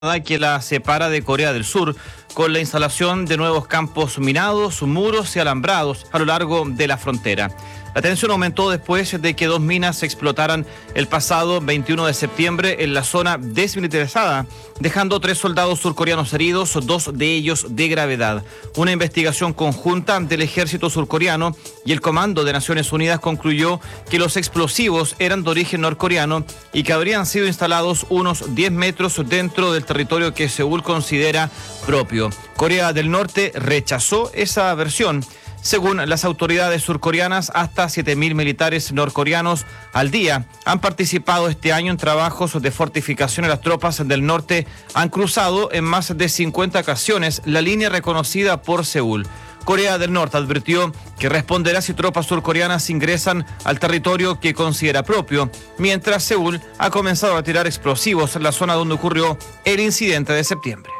que la separa de Corea del Sur, con la instalación de nuevos campos minados, muros y alambrados a lo largo de la frontera. La tensión aumentó después de que dos minas explotaran el pasado 21 de septiembre en la zona desmilitarizada, dejando 3 soldados surcoreanos heridos, 2 de ellos de gravedad. Una investigación conjunta del ejército surcoreano y el Comando de Naciones Unidas concluyó que los explosivos eran de origen norcoreano y que habrían sido instalados unos 10 metros dentro del territorio que Seúl considera propio. Corea del Norte rechazó esa versión. Según las autoridades surcoreanas, hasta 7.000 militares norcoreanos al día han participado este año en trabajos de fortificación. Las tropas del norte han cruzado en más de 50 ocasiones la línea reconocida por Seúl. Corea del Norte advirtió que responderá si tropas surcoreanas ingresan al territorio que considera propio, mientras Seúl ha comenzado a tirar explosivos en la zona donde ocurrió el incidente de septiembre.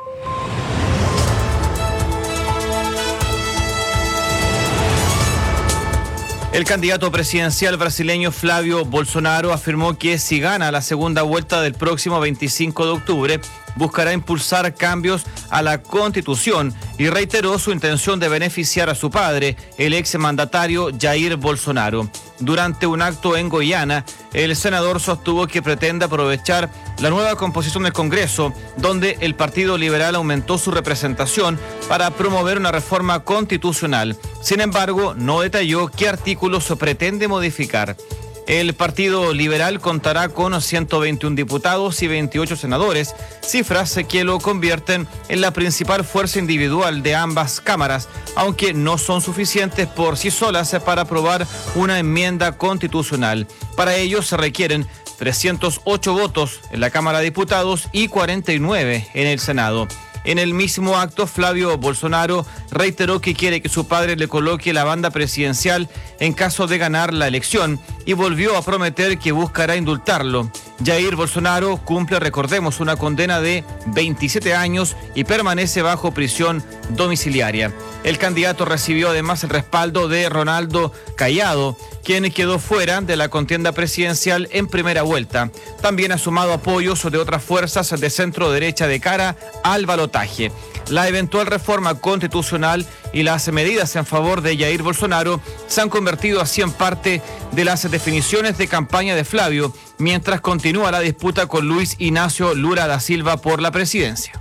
El candidato presidencial brasileño Flavio Bolsonaro afirmó que si gana la segunda vuelta del próximo 25 de octubre, buscará impulsar cambios a la Constitución y reiteró su intención de beneficiar a su padre, el exmandatario Jair Bolsonaro. Durante un acto en Goiânia, el senador sostuvo que pretende aprovechar la nueva composición del Congreso, donde el Partido Liberal aumentó su representación para promover una reforma constitucional. Sin embargo, no detalló qué artículos pretende modificar. El Partido Liberal contará con 121 diputados y 28 senadores, cifras que lo convierten en la principal fuerza individual de ambas cámaras, aunque no son suficientes por sí solas para aprobar una enmienda constitucional. Para ello se requieren 308 votos en la Cámara de Diputados y 49 en el Senado. En el mismo acto, Flavio Bolsonaro reiteró que quiere que su padre le coloque la banda presidencial en caso de ganar la elección y volvió a prometer que buscará indultarlo. Jair Bolsonaro cumple, recordemos, una condena de 27 años y permanece bajo prisión domiciliaria. El candidato recibió además el respaldo de Ronaldo Caiado, quien quedó fuera de la contienda presidencial en primera vuelta. También ha sumado apoyos de otras fuerzas de centro derecha de cara al balotaje. La eventual reforma constitucional y las medidas en favor de Jair Bolsonaro se han convertido así en parte de las definiciones de campaña de Flavio, mientras continúa la disputa con Luis Ignacio Lula da Silva por la presidencia.